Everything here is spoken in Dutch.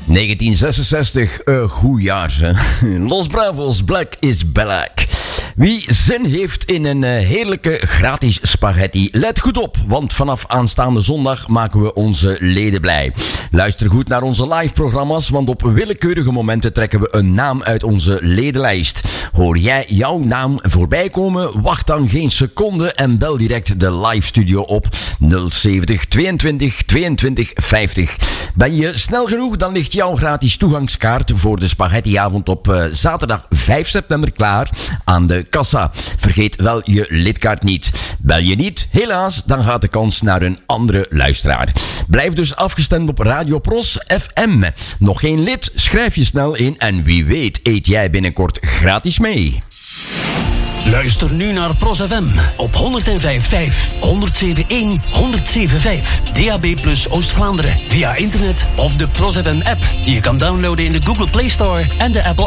1966, goed jaar, hè. Los Bravos, Black is Black. Wie zin heeft in een heerlijke gratis spaghetti, let goed op, want vanaf aanstaande zondag maken we onze leden blij. Luister goed naar onze live-programma's, want op willekeurige momenten trekken we een naam uit onze ledenlijst. Hoor jij jouw naam voorbij komen? Wacht dan geen seconde en bel direct de live studio op 070 22 22 50. Ben je snel genoeg, dan ligt jouw gratis toegangskaart voor de spaghettiavond op zaterdag 5 september klaar aan de kassa. Vergeet wel je lidkaart niet. Bel je niet, helaas, dan gaat de kans naar een andere luisteraar. Blijf dus afgestemd op Radio Pros FM. Nog geen lid? Schrijf je snel in en wie weet eet jij binnenkort gratis mee. Luister nu naar Pros FM op 105.5, 107.1, 107.5. DAB+ Oost-Vlaanderen via internet of de Pros FM app die je kan downloaden in de Google Play Store en de Apple